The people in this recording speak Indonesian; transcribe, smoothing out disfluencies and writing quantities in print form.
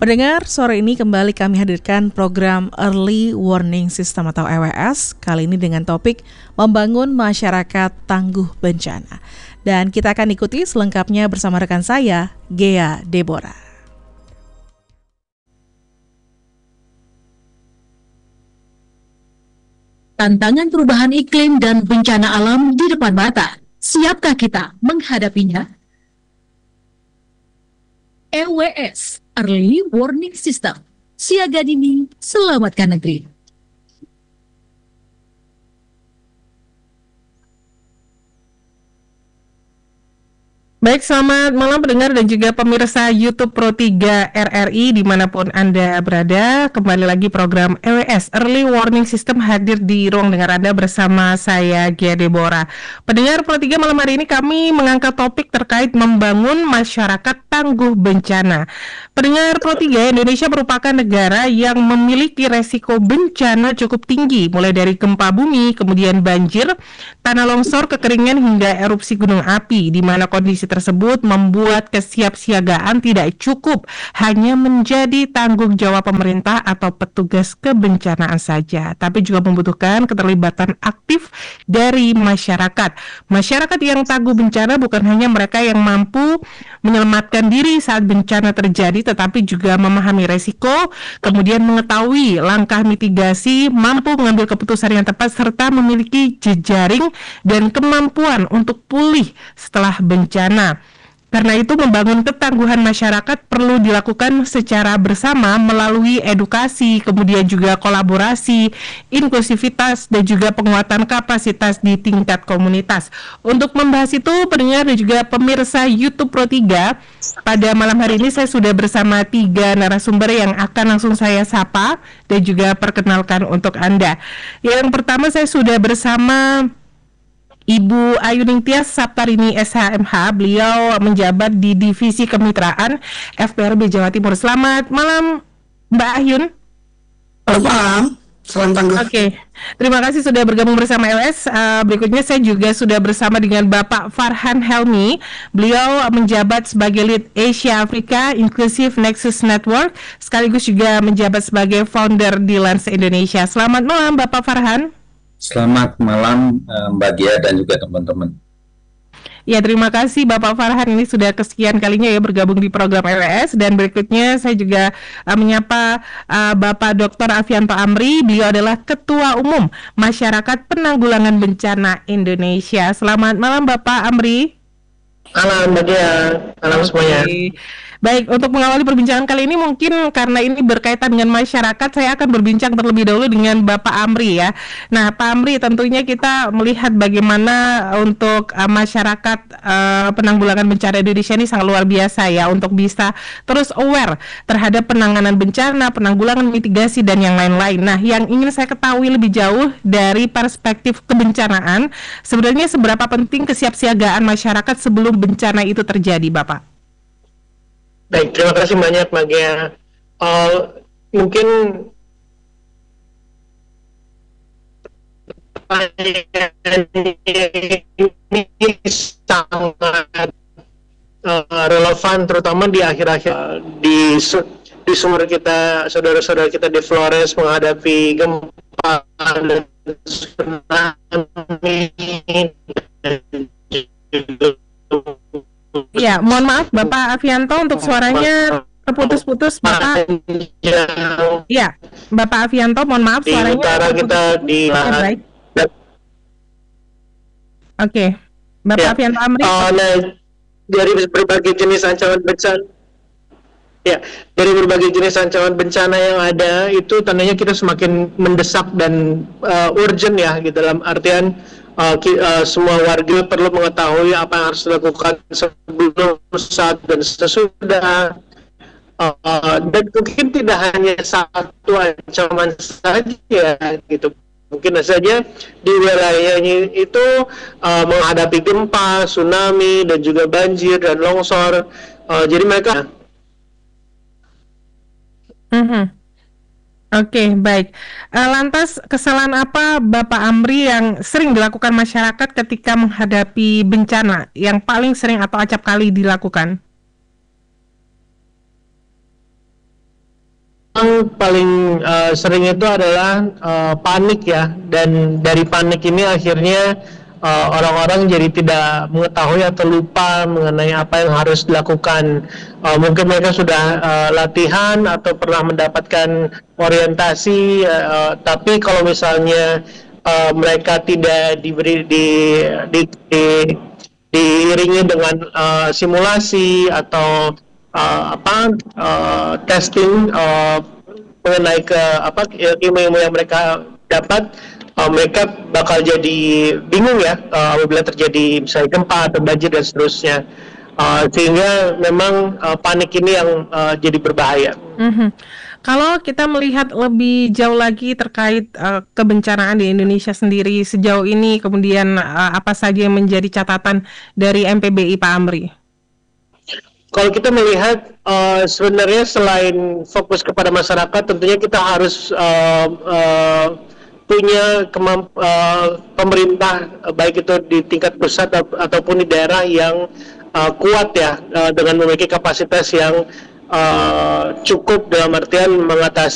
Pendengar, sore ini kembali kami hadirkan program Early Warning System atau EWS, kali ini dengan topik membangun masyarakat tangguh bencana. Dan kita akan ikuti selengkapnya bersama rekan saya, Ghea Deborah. Tantangan perubahan iklim dan bencana alam di depan mata. Siapkah kita menghadapinya? EWS, Early Warning System. Siaga dini, selamatkan negeri. Baik, selamat malam pendengar dan juga pemirsa YouTube Pro 3 RRI dimanapun Anda berada. Kembali lagi program EWS, Early Warning System hadir di ruang dengar Anda bersama saya, Ghea Deborah. Pendengar Pro 3, malam hari ini kami mengangkat topik terkait membangun masyarakat tangguh bencana. Pendengar Pro 3, Indonesia merupakan negara yang memiliki resiko bencana cukup tinggi, mulai dari gempa bumi, kemudian banjir, tanah longsor, kekeringan hingga erupsi gunung api, di mana kondisi tersebut membuat kesiapsiagaan tidak cukup hanya menjadi tanggung jawab pemerintah atau petugas kebencanaan saja, tapi juga membutuhkan keterlibatan aktif dari masyarakat. Masyarakat yang tangguh bencana bukan hanya mereka yang mampu menyelamatkan diri saat bencana terjadi, tetapi juga memahami resiko, kemudian mengetahui langkah mitigasi, mampu mengambil keputusan yang tepat, serta memiliki jejaring dan kemampuan untuk pulih setelah bencana. Karena itu membangun ketangguhan masyarakat perlu dilakukan secara bersama melalui edukasi, kemudian juga kolaborasi, inklusivitas, dan juga penguatan kapasitas di tingkat komunitas. Untuk membahas itu, pendengar dan juga pemirsa YouTube Pro 3, pada malam hari ini saya sudah bersama 3 narasumber yang akan langsung saya sapa dan juga perkenalkan untuk Anda. Yang pertama saya sudah bersama Ibu Ayuning Tias Saptarini SHMH, beliau menjabat di Divisi Kemitraan FPRB Jawa Timur. Selamat malam Mbak Ayun. Selamat malam, salam tangguh. Oke, terima kasih sudah bergabung bersama LS. Berikutnya saya juga sudah bersama dengan Bapak Farhan Helmi. Beliau menjabat sebagai Lead Asia Afrika Inclusive Nexus Network, sekaligus juga menjabat sebagai founder di Lens Indonesia. Selamat malam Bapak Farhan. Selamat malam Mbak Ghea dan juga teman-teman. Ya, terima kasih Bapak Farhan, ini sudah kesekian kalinya ya bergabung di program LS. Dan berikutnya saya juga menyapa Bapak Dr. Afianto Amri. Beliau adalah Ketua Umum Masyarakat Penanggulangan Bencana Indonesia. Selamat malam Bapak Amri. Malam Mbak Ghea, malam semuanya. Baik, untuk mengawali perbincangan kali ini mungkin karena ini berkaitan dengan masyarakat, saya akan berbincang terlebih dahulu dengan Bapak Amri ya. Nah, Pak Amri, tentunya kita melihat bagaimana untuk masyarakat penanggulangan bencana Indonesia ini sangat luar biasa ya, untuk bisa terus aware terhadap penanganan bencana, penanggulangan, mitigasi, dan yang lain-lain. Nah, yang ingin saya ketahui lebih jauh dari perspektif kebencanaan, sebenarnya seberapa penting kesiapsiagaan masyarakat sebelum bencana itu terjadi, Bapak? Baik, terima kasih banyak Mbak Ghea. Mungkin ini sangat relevan, terutama di akhir-akhir di sumber kita, saudara-saudara kita di Flores menghadapi gempa dan tsunami. Ya, mohon maaf Bapak Afianto untuk suaranya terputus-putus Bapak. Ya, Bapak Afianto, mohon maaf di suaranya utara kita di baik. Oke, Bapak ya. Afianto Amri. Dari berbagai jenis ancaman bencana, ya, dari berbagai jenis ancaman bencana yang ada itu tandanya kita semakin mendesak dan urgent ya, gitu, dalam artian semua warga perlu mengetahui apa yang harus dilakukan sebelum, saat, dan sesudah. Dan mungkin tidak hanya satu ancaman saja, gitu. Mungkin saja di wilayahnya itu menghadapi gempa, tsunami, dan juga banjir dan longsor. Jadi mereka. Oke, baik. Lantas kesalahan apa Bapak Amri yang sering dilakukan masyarakat ketika menghadapi bencana, yang paling sering atau acap kali dilakukan? paling sering itu adalah panik ya, dan dari panik ini akhirnya orang-orang jadi tidak mengetahui atau lupa mengenai apa yang harus dilakukan. Mungkin mereka sudah latihan atau pernah mendapatkan orientasi, tapi kalau misalnya mereka tidak diiringi dengan simulasi atau testing mengenai ilmu-ilmu yang mereka dapat, mereka bakal jadi bingung ya apabila terjadi misalnya gempa atau banjir dan seterusnya, sehingga memang panik ini yang jadi berbahaya. Kalau kita melihat lebih jauh lagi terkait kebencanaan di Indonesia sendiri sejauh ini, kemudian apa saja yang menjadi catatan dari MPBI, Pak Amri? Kalau kita melihat sebenarnya selain fokus kepada masyarakat, tentunya kita harus punya pemerintah, baik itu di tingkat pusat ataupun di daerah, yang kuat ya, dengan memiliki kapasitas yang cukup dalam artian mengatasi